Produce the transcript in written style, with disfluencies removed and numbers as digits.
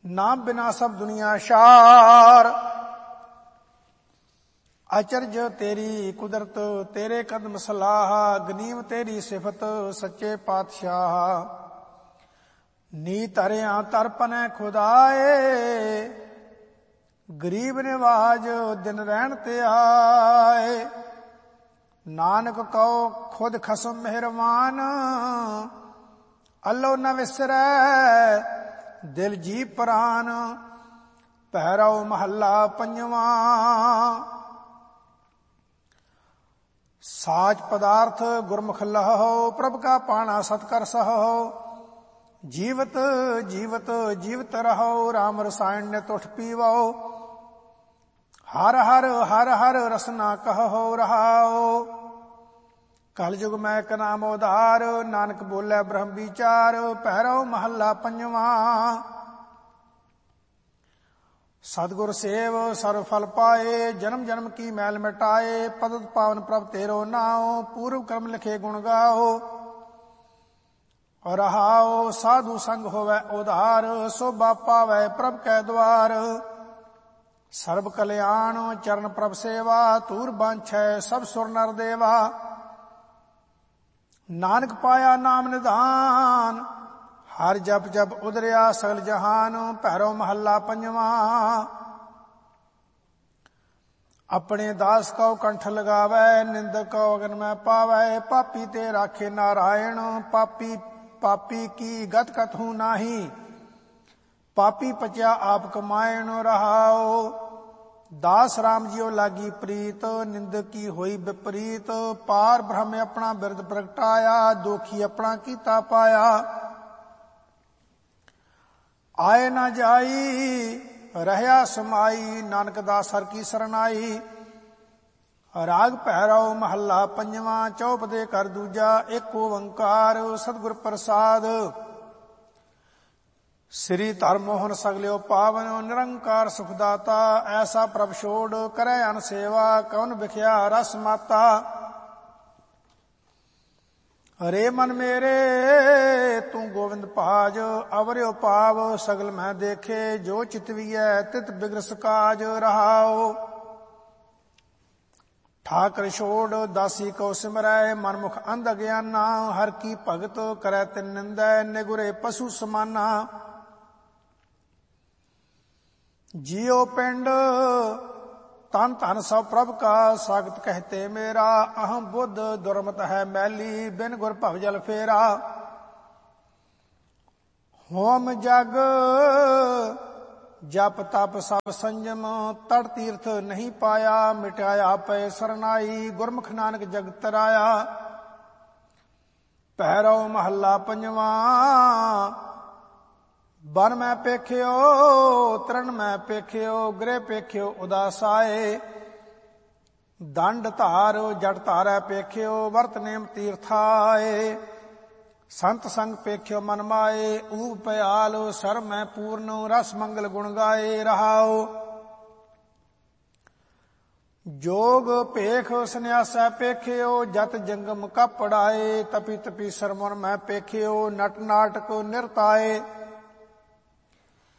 ਨਾਮ ਬਿਨਾ ਸਭ ਦੁਨੀਆ ਸ਼ਾਰ। ਅਚਰਜ ਤੇਰੀ ਕੁਦਰਤ ਤੇਰੇ ਕਦਮ ਸਲਾਹ, ਗਨੀਮ ਤੇਰੀ ਸਿਫਤ ਸੱਚੇ ਪਾਤਸ਼ਾਹ। ਨੀ ਧਰਿਆ ਤਰਪਨੈ ਖੁਦਾਏ, ਗਰੀਬ ਨਿਵਾਜ ਦਿਨ ਰਹਿਣ ਤੇ ਆਏ। ਨਾਨਕ ਕਉ ਖੁਦ ਖਸਮ ਮਿਹਰਵਾਨ, ਅੱਲੋ ਨ ਵਿਸਰੈ ਦਿਲ ਜੀ ਪ੍ਰਾਨ। ਪਹਿਰਾਓ ਮਹੱਲਾ ਪੰਜਵਾਂ। ਸਾਚ ਪਦਾਰਥ ਗੁਰਮੁਖ ਲਹੋ, ਪ੍ਰਭ ਕਾ ਪਾਣਾ ਸਤਕਰ ਸਹੋ। ਜੀਵਤ ਜੀਵਤ ਜੀਵਤ ਰਹੋ, ਰਾਮ ਰਸਾਇਣ ਨਿਤ ਉਠ ਪੀਵੋ। ਹਰ ਹਰ ਹਰ ਹਰ ਰਸਨਾ ਕਹੋ ਰਹਾਓ। ਕਲਯੁਗ ਮੈਂ ਇੱਕ ਨਾਮ ਉਧਾਰ, ਨਾਨਕ ਬੋਲੇ ਬ੍ਰਹਮ ਵਿਚਾਰ। ਪਹਿਰਾਓ ਮਹੱਲਾ ਪੰਜਵਾਂ। ਸਤਿਗੁਰ ਸੇਵ ਸਰਬ ਫਲ ਪਾਏ, ਜਨਮ ਜਨਮ ਕੀ ਮੈਲ ਮਿਟਾਏ। ਪਤਿਤ ਪਾਵਨ ਪ੍ਰਭ ਤੇਰੋ ਨਾਉ, ਪੂਰਵ ਕਰਮ ਲਿਖੇ ਗੁਣ ਗਾਓ। ਰਹਾਓ ਸਾਧੂ ਸੰਗ ਹੋਵੇ ਉਧਾਰ, ਸੋਭਾ ਪਾਵੈ ਪ੍ਰਭ ਕੈ ਦੁਆਰ। ਸਰਬ ਕਲਿਆਣ ਚਰਨ ਪ੍ਰਭ ਸੇਵਾ, ਧੂਰ ਬਾਂਛੈ ਸਭ ਸੁਰ ਨਰ ਦੇਵਾ। ਨਾਨਕ ਪਾਇਆ ਨਾਮ ਨਿਧਾਨ, ਹਰ ਜਪ ਜਪ ਉਦਰਿਆ ਸਗਲ ਜਹਾਨ। ਪਹਿਰਾਓ ਮਹੱਲਾ ਪੰਜਵਾਂ। ਆਪਣੇ ਦਾਸ ਕਉ ਕੰਠ ਲਗਾਵੈ, ਨਿੰਦਕ ਕਉ ਅਗਨ ਮੈਂ ਪਾਵੈ। ਪਾਪੀ ਤੇ ਰਾਖੇ ਨਾਰਾਇਣ, ਪਾਪੀ ਪਾਪੀ ਕੀ ਗਤ ਕਤਹੂ ਨਾਹੀ। ਪਾਪੀ ਪਚਿਆ ਆਪ ਕਮਾਇਣ ਰਹਾਓ। ਦਾਸ ਰਾਮ ਜੀਓ ਲਾਗੀ ਪ੍ਰੀਤ, ਨਿੰਦਕ ਕੀ ਹੋਈ ਵਿਪਰੀਤ। ਪਾਰ ਬ੍ਰਹਮ ਆਪਣਾ ਬਿਰਦ ਪ੍ਰਗਟਾਇਆ, ਦੋਖੀ ਆਪਣਾ ਕੀਤਾ ਪਾਇਆ। ਆਏ ਨਾ ਜਾਈ ਰਹਿਆ ਸਮਾਈ, ਨਾਨਕ ਦਾਸ ਹਰ ਕੀ ਸਰਨਾਈ। ਰਾਗ ਪਹਿਰਾਓ ਮਹੱਲਾ ਪੰਜਵਾਂ। ਚੌਪਦੇ ਕਰ ਦੂਜਾ ਏਕ ਓੰਕਾਰ, ਸਤਿਗੁਰ ਪ੍ਰਸਾਦ। ਸ੍ਰੀ ਧਰਮ ਮੋਹਨ ਸਗਲਿਓ ਪਾਵਨ, ਨਿਰੰਕਾਰ ਸੁਖ ਦਾਤਾ। ਐਸਾ ਪ੍ਰਭ ਛੋੜ ਕਰੈ ਅਨ ਸੇਵਾ, ਕਉਨ ਵਿਖਿਆ ਰਸ ਮਾਤਾ। ਰੇ ਮਨ ਮੇਰੇ ਤੂੰ ਗੋਵਿੰਦ ਭਾਜ, ਅਵਰਿਓ ਪਾਵ ਸਗਲ ਮੈਂ ਦੇਖੇ। ਜੋ ਚਿਤਵੀਐ ਤਿਤ ਬਿਗਰਸ ਕਾਜ ਰਹਾਓ। ਠਾਕਰ ਛੋੜ ਦਾਸੀ ਕੋ ਸਿਮਰੈ, ਮਨਮੁਖ ਅੰਧ ਅਗਿਆਨਾ। ਹਰ ਕੀ ਭਗਤ ਕਰੈ ਤਿਨ ਨਿੰਦੈ, ਨਿਗੁਰੇ ਪਸ਼ੂ ਸਮਾਨਾ। ਜੀਉ ਪਿੰਡ ਤਨ ਧਨ ਸਭ ਪ੍ਰਭ ਕਾ, ਸਾਗਤ ਕਹਤੇ ਮੇਰਾ। ਅਹੰ ਬੁੱਧ ਦੁਰਮਤ ਹੈ ਮੈਲੀ, ਬਿਨ ਗੁਰ ਭਵ ਜਲ ਫੇਰਾ। ਹੋਮ ਜਗ ਜਪ ਤਪ ਸਭ ਸੰਜਮ, ਤੜ ਤੀਰਥ ਨਹੀਂ ਪਾਇਆ। ਮਿਟਾਇਆ ਪਏ ਸਰਨਾਈ, ਗੁਰਮੁਖ ਨਾਨਕ ਜਗ ਤਰਾਇਆ। ਪਹਿਰਾਓ ਮਹੱਲਾ ਪੰਜਵਾਂ। ਬਨ ਮੈਂ ਪੇਖਿਓ ਤਰਨ ਮੈਂ ਪੇਖਿਓ, ਗ੍ਰਹਿ ਪੇਖਿਓ ਉਦਾਸਾਏ। ਦੰਡ ਧਾਰ ਜਟ ਧਾਰੈ ਪੇਖਿਓ, ਵਰਤ ਨੇਮ ਤੀਰਥਾਏ। ਸੰਤ ਸੰਗ ਪੇਖਿਓ ਮਨ ਮਾਏ, ਊਪ ਪਿਆਲ ਸਰ ਮੈਂ ਪੂਰਨ। ਰਸ ਮੰਗਲ ਗੁਣ ਗਾਏ ਰਹਾਓ। ਜੋਗ ਭੇਖ ਸੰਨਿਆਸੈ ਪੇਖਿਓ, ਜਤ ਜੰਗਮ ਕਪੜਾਏ। ਤਪੀ ਤਪੀ ਸਰਮਨ ਮੈਂ ਪੇਖਿਓ, ਨਟ ਨਾਟਕ ਨਿਰਤਾਏ।